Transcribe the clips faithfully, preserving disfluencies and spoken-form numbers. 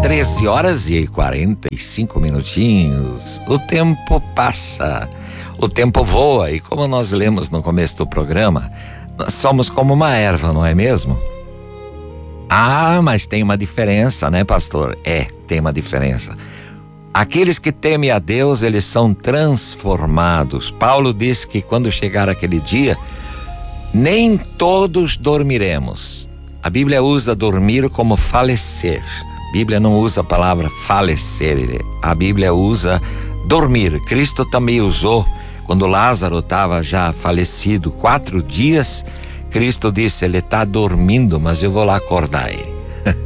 treze horas e quarenta e cinco minutinhos. O tempo passa, o tempo voa, e como nós lemos no começo do programa, nós somos como uma erva, não é mesmo? Ah, mas tem uma diferença, né, pastor? É, tem uma diferença. Aqueles que temem a Deus, eles são transformados. Paulo disse que quando chegar aquele dia, nem todos dormiremos. A Bíblia usa dormir como falecer. A Bíblia não usa a palavra falecer, a Bíblia usa dormir. Cristo também usou, quando Lázaro estava já falecido, quatro dias, Cristo disse, ele está dormindo, mas eu vou lá acordar ele.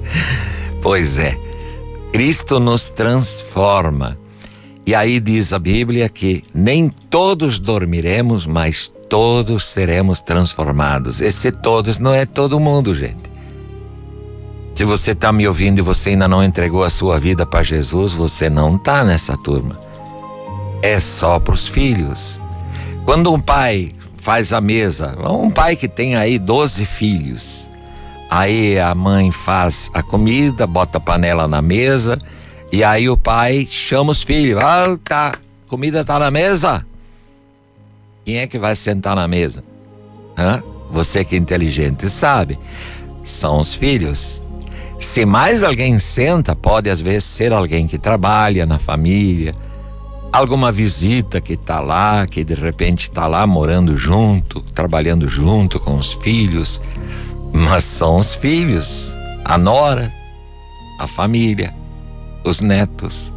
Pois é, Cristo nos transforma. E aí diz a Bíblia que nem todos dormiremos, mas todos seremos transformados. Esse todos não é todo mundo, gente. Se você está me ouvindo e você ainda não entregou a sua vida para Jesus, você não está nessa turma. É só para os filhos. Quando um pai faz a mesa, um pai que tem aí doze filhos, aí a mãe faz a comida, bota a panela na mesa, e aí o pai chama os filhos. Ah, tá, a comida tá na mesa? Quem é que vai sentar na mesa? Hã? Você que é inteligente sabe. São os filhos. Se mais alguém senta, pode às vezes ser alguém que trabalha na família, alguma visita que tá lá, que de repente tá lá morando junto, trabalhando junto com os filhos, mas são os filhos, a nora, a família, os netos.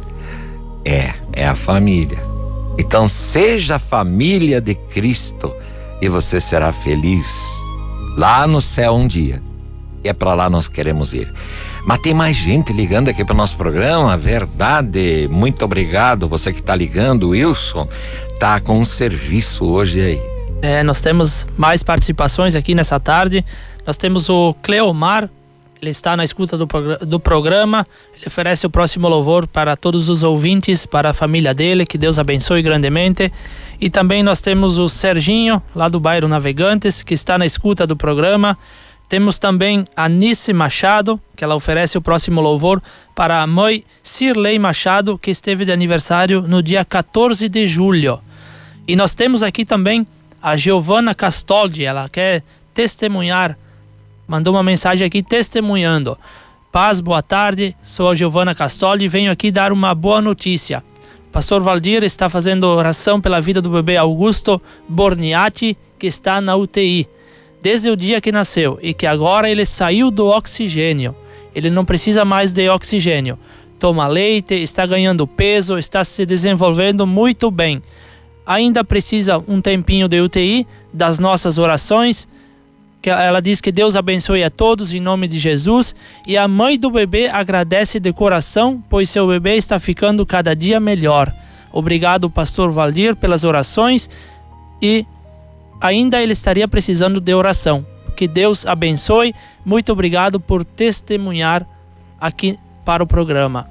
É, é a família. Então seja a família de Cristo e você será feliz lá no céu um dia. E é para lá nós queremos ir. Mas tem mais gente ligando aqui para o nosso programa, verdade. Muito obrigado, você que está ligando. Wilson tá com um serviço hoje aí. É, nós temos mais participações aqui nessa tarde. Nós temos o Cleomar, ele está na escuta do, progr- do programa. Ele oferece o próximo louvor para todos os ouvintes, para a família dele, que Deus abençoe grandemente. E também nós temos o Serginho, lá do bairro Navegantes, que está na escuta do programa. Temos também a Nice Machado, que ela oferece o próximo louvor para a mãe Cirlei Machado, que esteve de aniversário no dia quatorze de julho. E nós temos aqui também a Giovana Castoldi, ela quer testemunhar, mandou uma mensagem aqui testemunhando. Paz, boa tarde, sou a Giovana Castoldi e venho aqui dar uma boa notícia. O pastor Valdir está fazendo oração pela vida do bebê Augusto Borniati, que está na U T I. Desde o dia que nasceu e que agora ele saiu do oxigênio. Ele não precisa mais de oxigênio. Toma leite, está ganhando peso, está se desenvolvendo muito bem. Ainda precisa um tempinho de U T I, das nossas orações. Que ela diz que Deus abençoe a todos em nome de Jesus. E a mãe do bebê agradece de coração, pois seu bebê está ficando cada dia melhor. Obrigado, pastor Valdir, pelas orações e ainda ele estaria precisando de oração. Que Deus abençoe. Muito obrigado por testemunhar aqui para o programa.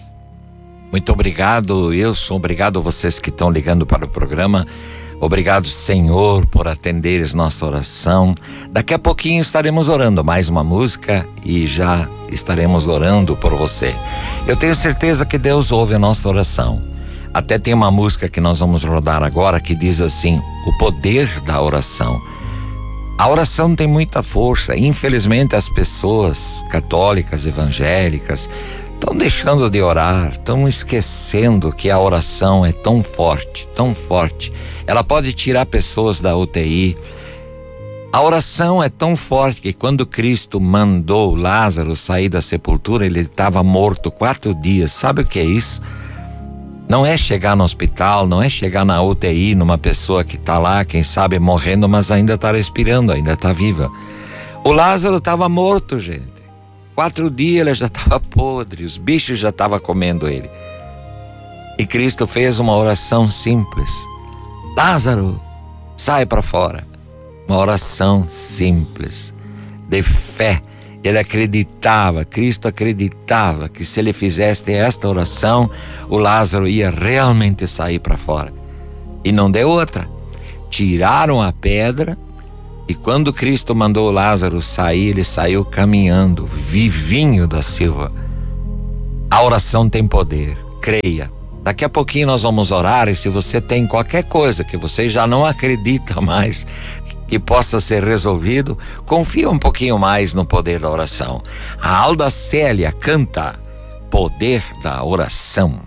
Muito obrigado, Wilson. Obrigado a vocês que estão ligando para o programa. Obrigado, Senhor, por atenderes nossa oração. Daqui a pouquinho estaremos orando mais uma música e já estaremos orando por você. Eu tenho certeza que Deus ouve a nossa oração. Até tem uma música que nós vamos rodar agora que diz assim, o poder da oração. A oração tem muita força. Infelizmente as pessoas católicas, evangélicas, estão deixando de orar, estão esquecendo que a oração é tão forte, tão forte. Ela pode tirar pessoas da U T I. A oração é tão forte que quando Cristo mandou Lázaro sair da sepultura, ele estava morto quatro dias. Sabe o que é isso? Não é chegar no hospital, não é chegar na U T I, numa pessoa que está lá, quem sabe morrendo, mas ainda está respirando, ainda está viva. O Lázaro estava morto, gente. Quatro dias ele já estava podre, os bichos já estavam comendo ele. E Cristo fez uma oração simples. Lázaro, sai para fora. Uma oração simples, de fé. Ele acreditava, Cristo acreditava que se ele fizesse esta oração, o Lázaro ia realmente sair para fora. E não deu outra. Tiraram a pedra e quando Cristo mandou o Lázaro sair, ele saiu caminhando, vivinho da Silva. A oração tem poder, creia. Daqui a pouquinho nós vamos orar, e se você tem qualquer coisa que você já não acredita mais que possa ser resolvido, confia um pouquinho mais no poder da oração. A Alda Célia canta Poder da Oração.